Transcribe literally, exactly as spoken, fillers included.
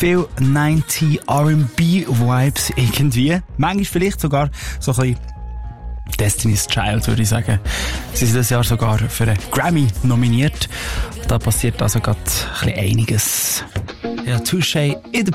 viel neunzig R and B-Vibes irgendwie. Manchmal vielleicht sogar so ein bisschen Destiny's Child, würde ich sagen. Sie sind dieses Jahr sogar für einen Grammy nominiert. Da passiert also gerade ein bisschen einiges. Ja, Touché in der